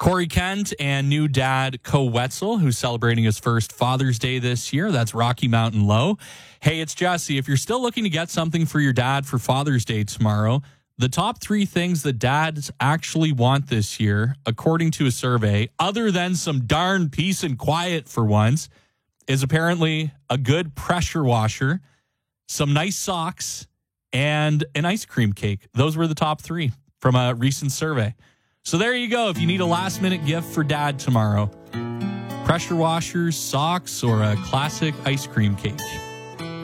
Corey Kent and new dad Co Wetzel, who's celebrating his first Father's Day this year. That's Rocky Mountain Low. Hey, it's Jesse. If you're still looking to get something for your dad for Father's Day tomorrow, the top 3 things that dads actually want this year, according to a survey, other than some darn peace and quiet for once, is apparently a good pressure washer, some nice socks, and an ice cream cake. Those were the top 3 from a recent survey. So there you go. If you need a last-minute gift for dad tomorrow, pressure washers, socks, or a classic ice cream cake.